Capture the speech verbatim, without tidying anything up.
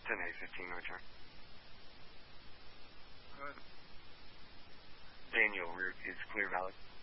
ten A fifteen, return. Good. Daniel, route is clear valid.